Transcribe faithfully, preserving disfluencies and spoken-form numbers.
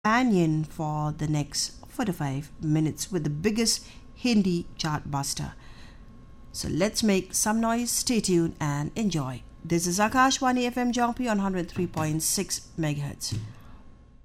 companion for the next forty-five minutes with the biggest Hindi chart buster. So let's make some noise, stay tuned and enjoy. This is Akashwani F M Jangpi on one oh three point six megahertz.